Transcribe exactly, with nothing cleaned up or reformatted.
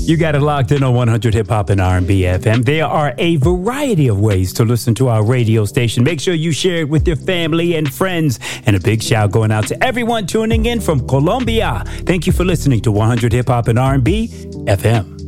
You got it locked in on one hundred Hip Hop and R and B F M. There are a variety of ways to listen to our radio station. Make sure you share it with your family and friends. And a big shout going out to everyone tuning in from Colombia. Thank you for listening to one hundred Hip Hop and R and B F M.